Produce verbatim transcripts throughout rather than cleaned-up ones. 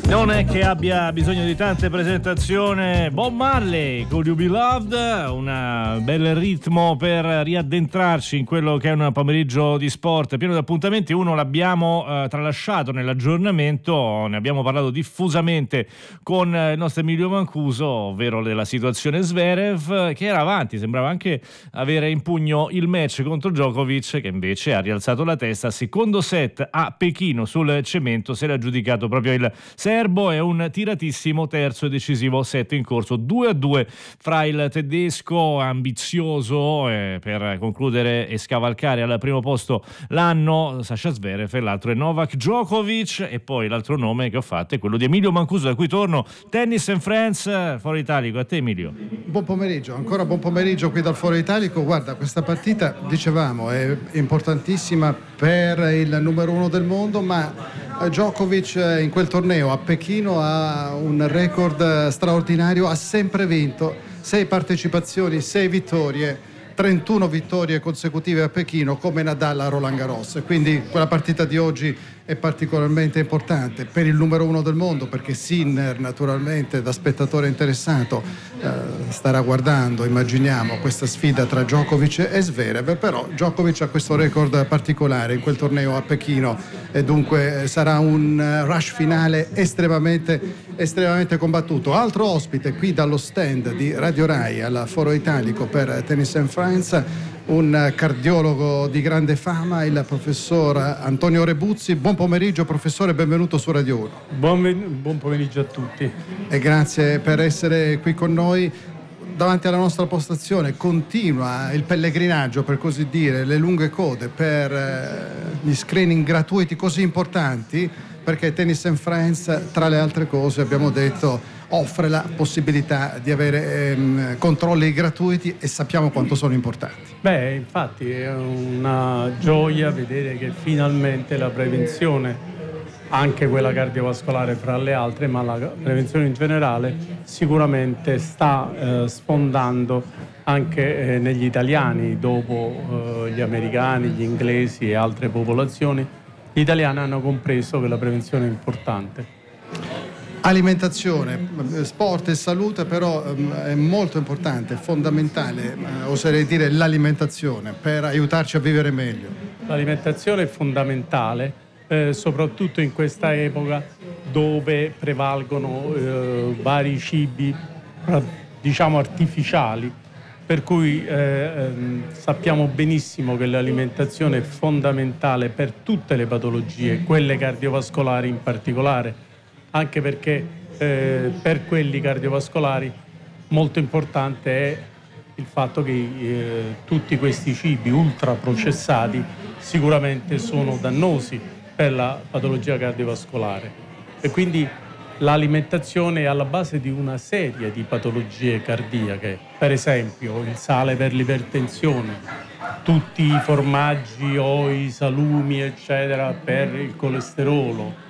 Non è che abbia bisogno di tante presentazioni. Bob Marley con You Be Loved, un bel ritmo per riaddentrarci in quello che è un pomeriggio di sport pieno di appuntamenti. Uno l'abbiamo eh, tralasciato nell'aggiornamento, ne abbiamo parlato diffusamente con il nostro Emilio Mancuso, ovvero della situazione Zverev, che era avanti, sembrava anche avere in pugno il match contro Djokovic, che invece ha rialzato la testa. Secondo set a Pechino sul cemento, si era aggiudicato proprio il serbo e un tiratissimo terzo e decisivo set in corso, due a due fra il tedesco ambizioso eh, per concludere e scavalcare al primo posto l'anno Sasha Zverev, e l'altro è Novak Djokovic. E poi l'altro nome che ho fatto è quello di Emilio Mancuso, da cui torno. Tennis and Friends, Foro Italico. A te, Emilio. Buon pomeriggio, ancora buon pomeriggio qui dal Foro Italico. Guarda, questa partita, dicevamo, è importantissima per il numero uno del mondo, ma Djokovic in quel torneo a Pechino ha un record straordinario, ha sempre vinto, sei partecipazioni, sei vittorie, trentuno vittorie consecutive a Pechino, come Nadal a Roland Garros. Quindi quella partita di oggi è particolarmente importante per il numero uno del mondo, perché Sinner, naturalmente, da spettatore interessato, eh, starà guardando, immaginiamo, questa sfida tra Djokovic e Zverev. Però Djokovic ha questo record particolare in quel torneo a Pechino e dunque sarà un rush finale estremamente, estremamente combattuto. Altro ospite qui dallo stand di Radio Rai al Foro Italico per Tennis and Friends, un cardiologo di grande fama, il professor Antonio Rebuzzi. Buon pomeriggio professore, benvenuto su Radio uno. Buon, buon pomeriggio a tutti. E grazie per essere qui con noi. Davanti alla nostra postazione continua il pellegrinaggio, per così dire, le lunghe code per gli screening gratuiti così importanti, perché Tennis and Friends, tra le altre cose, abbiamo detto, offre la possibilità di avere ehm, controlli gratuiti, e sappiamo quanto sono importanti. Beh, infatti è una gioia vedere che finalmente la prevenzione, anche quella cardiovascolare fra le altre, ma la prevenzione in generale, sicuramente sta eh, sfondando anche eh, negli italiani. Dopo eh, gli americani, gli inglesi e altre popolazioni, gli italiani hanno compreso che la prevenzione è importante. Alimentazione, sport e salute, però è molto importante, fondamentale, oserei dire, l'alimentazione per aiutarci a vivere meglio. L'alimentazione è fondamentale, eh, soprattutto in questa epoca dove prevalgono eh, vari cibi, diciamo, artificiali, per cui eh, sappiamo benissimo che l'alimentazione è fondamentale per tutte le patologie, quelle cardiovascolari in particolare, anche perché eh, per quelli cardiovascolari molto importante è il fatto che eh, tutti questi cibi ultraprocessati sicuramente sono dannosi per la patologia cardiovascolare, e quindi l'alimentazione è alla base di una serie di patologie cardiache, per esempio il sale per l'ipertensione, tutti i formaggi o i salumi eccetera per il colesterolo,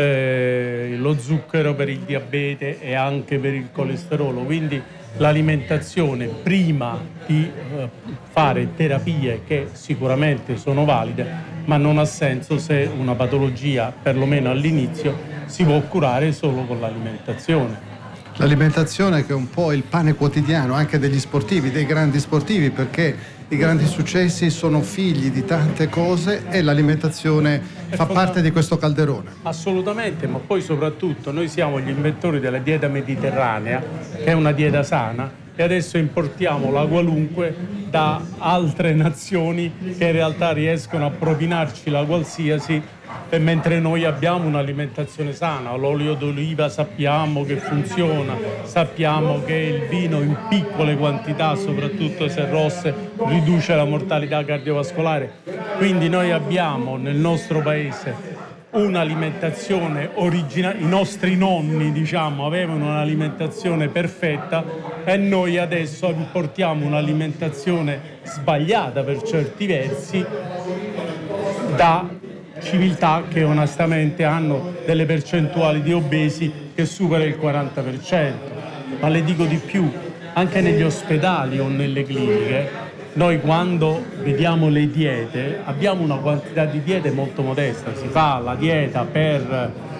Eh, lo zucchero per il diabete e anche per il colesterolo. Quindi l'alimentazione, prima di eh, fare terapie che sicuramente sono valide, ma non ha senso se una patologia, perlomeno all'inizio, si può curare solo con l'alimentazione. L'alimentazione che è un po' il pane quotidiano anche degli sportivi, dei grandi sportivi, perché i grandi successi sono figli di tante cose e l'alimentazione fa parte di questo calderone. Assolutamente, ma poi soprattutto noi siamo gli inventori della dieta mediterranea, che è una dieta sana, e adesso importiamo la qualunque da altre nazioni che in realtà riescono a propinarci la qualsiasi, e mentre noi abbiamo un'alimentazione sana. L'olio d'oliva sappiamo che funziona, sappiamo che il vino in piccole quantità, soprattutto se rosse, riduce la mortalità cardiovascolare. Quindi noi abbiamo nel nostro paese un'alimentazione originale, i nostri nonni, diciamo, avevano un'alimentazione perfetta, e noi adesso importiamo un'alimentazione sbagliata per certi versi da civiltà che onestamente hanno delle percentuali di obesi che supera il quaranta per cento. Ma le dico di più, anche negli ospedali o nelle cliniche, noi quando vediamo le diete abbiamo una quantità di diete molto modesta. Si fa la dieta per